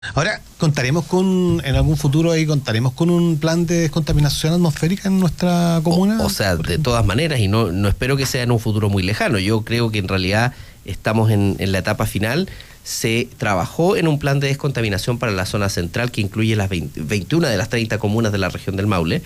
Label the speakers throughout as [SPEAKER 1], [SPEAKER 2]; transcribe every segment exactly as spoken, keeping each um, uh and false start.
[SPEAKER 1] Ahora, ¿contaremos con, en algún futuro ahí, contaremos con un plan de descontaminación atmosférica en nuestra comuna?
[SPEAKER 2] O, o sea, de todas maneras, y no, no espero que sea en un futuro muy lejano. Yo creo que en realidad estamos en, en la etapa final. Se trabajó en un plan de descontaminación para la zona central que incluye las veinte, veintiuna de las treinta comunas de la región del Maule.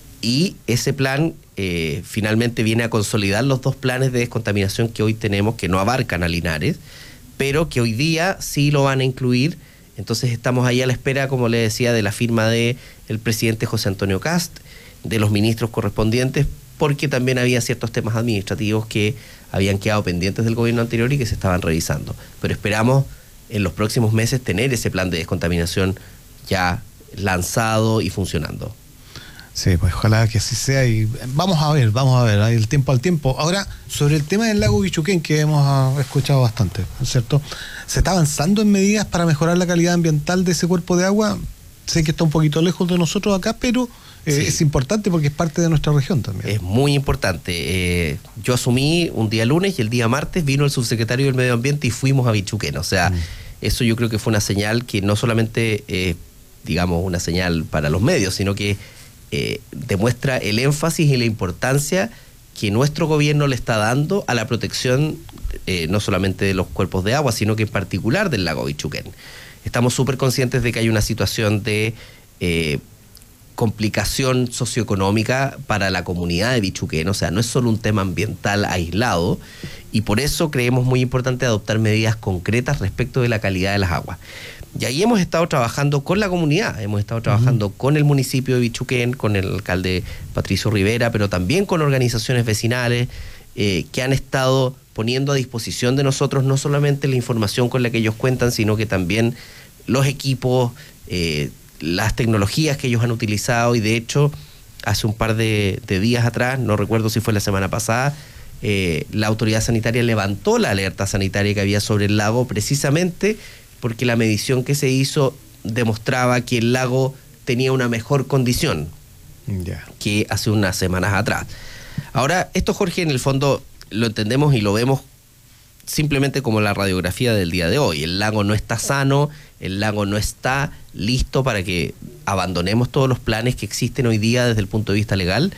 [SPEAKER 2] Y ese plan eh, finalmente viene a consolidar los dos planes de descontaminación que hoy tenemos, que no abarcan a Linares, pero que hoy día sí lo van a incluir. Entonces estamos ahí a la espera, como le decía, de la firma del presidente José Antonio Kast, de los ministros correspondientes, porque también había ciertos temas administrativos que habían quedado pendientes del gobierno anterior y que se estaban revisando. Pero esperamos en los próximos meses tener ese plan de descontaminación ya lanzado y funcionando.
[SPEAKER 1] Sí, pues ojalá que así sea y vamos a ver, vamos a ver, el tiempo al tiempo. Ahora, sobre el tema del lago Bichuquén, que hemos uh, escuchado bastante, ¿no es cierto? ¿Se está avanzando en medidas para mejorar la calidad ambiental de ese cuerpo de agua? Sé que está un poquito lejos de nosotros acá, pero eh, sí. Es importante porque es parte de nuestra región también.
[SPEAKER 2] Es muy importante. Eh, yo asumí un día lunes y el día martes vino el subsecretario del Medio Ambiente y fuimos a Bichuquén. O sea, mm. eso yo creo que fue una señal que no solamente, eh, digamos, una señal para los medios, sino que Eh, demuestra el énfasis y la importancia que nuestro gobierno le está dando a la protección eh, no solamente de los cuerpos de agua, sino que en particular del lago Bichuquén. Estamos súper conscientes de que hay una situación de eh, complicación socioeconómica para la comunidad de Bichuquén, o sea, no es solo un tema ambiental aislado, y por eso creemos muy importante adoptar medidas concretas respecto de la calidad de las aguas. Y ahí hemos estado trabajando con la comunidad, hemos estado trabajando uh-huh. con el municipio de Bichuquén, con el alcalde Patricio Rivera, pero también con organizaciones vecinales eh, que han estado poniendo a disposición de nosotros no solamente la información con la que ellos cuentan, sino que también los equipos, eh, las tecnologías que ellos han utilizado. Y de hecho, hace un par de, de días atrás, no recuerdo si fue la semana pasada, eh, la autoridad sanitaria levantó la alerta sanitaria que había sobre el lago precisamente porque la medición que se hizo demostraba que el lago tenía una mejor condición yeah. que hace unas semanas atrás. Ahora, esto, Jorge, en el fondo lo entendemos y lo vemos simplemente como la radiografía del día de hoy. El lago no está sano, el lago no está listo para que abandonemos todos los planes que existen hoy día desde el punto de vista legal,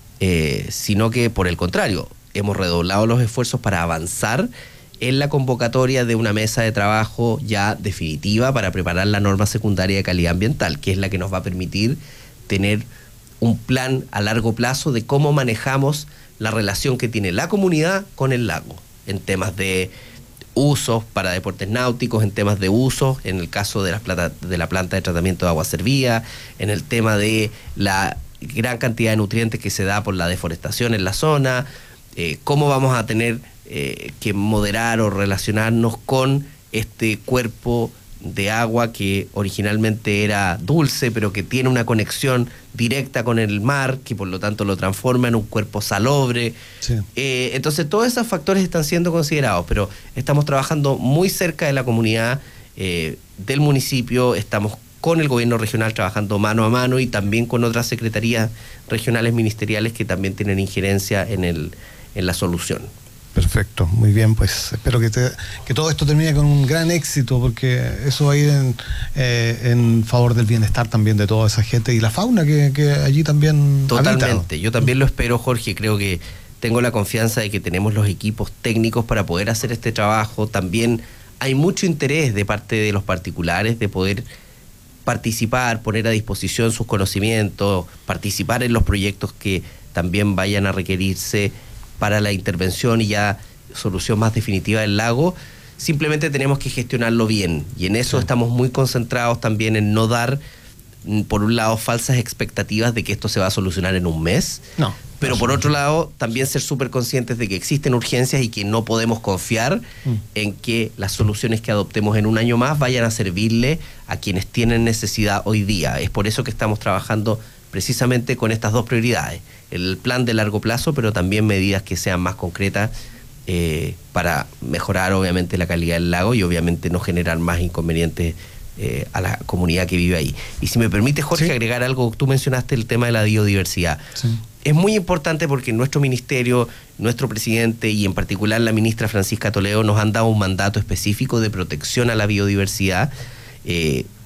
[SPEAKER 2] eh, sino que, por el contrario, hemos redoblado los esfuerzos para avanzar en la convocatoria de una mesa de trabajo ya definitiva para preparar la norma secundaria de calidad ambiental, que es la que nos va a permitir tener un plan a largo plazo de cómo manejamos la relación que tiene la comunidad con el lago, en temas de usos para deportes náuticos, en temas de usos, en el caso de la planta de, la planta de tratamiento de agua servida, en el tema de la gran cantidad de nutrientes que se da por la deforestación en la zona, eh, cómo vamos a tener Eh, que moderar o relacionarnos con este cuerpo de agua que originalmente era dulce, pero que tiene una conexión directa con el mar, que por lo tanto lo transforma en un cuerpo salobre. Sí. Eh, entonces todos esos factores están siendo considerados, pero estamos trabajando muy cerca de la comunidad eh, del municipio, estamos con el gobierno regional trabajando mano a mano y también con otras secretarías regionales ministeriales que también tienen injerencia en, el, en la solución.
[SPEAKER 1] Perfecto, muy bien, pues espero que, te, que todo esto termine con un gran éxito, porque eso va a ir en, eh, en favor del bienestar también de toda esa gente y la fauna que, que allí también
[SPEAKER 2] Totalmente,
[SPEAKER 1] habita.
[SPEAKER 2] Yo también lo espero, Jorge, creo que tengo la confianza de que tenemos los equipos técnicos para poder hacer este trabajo. También hay mucho interés de parte de los particulares de poder participar, poner a disposición sus conocimientos, participar en los proyectos que también vayan a requerirse para la intervención y ya solución más definitiva del lago. Simplemente tenemos que gestionarlo bien y en eso sí. Estamos muy concentrados también en no dar, por un lado, falsas expectativas de que esto se va a solucionar en un mes, no, pero por otro lado también ser súper conscientes de que existen urgencias y que no podemos confiar mm. en que las soluciones que adoptemos en un año más vayan a servirle a quienes tienen necesidad hoy día. Es por eso que estamos trabajando precisamente con estas dos prioridades, el plan de largo plazo, pero también medidas que sean más concretas eh, para mejorar obviamente la calidad del lago y obviamente no generar más inconvenientes eh, a la comunidad que vive ahí. Y si me permite, Jorge, ¿sí? agregar algo, tú mencionaste el tema de la biodiversidad. Sí. Es muy importante porque nuestro ministerio, nuestro presidente y en particular la ministra Francisca Toledo nos han dado un mandato específico de protección a la biodiversidad. Eh,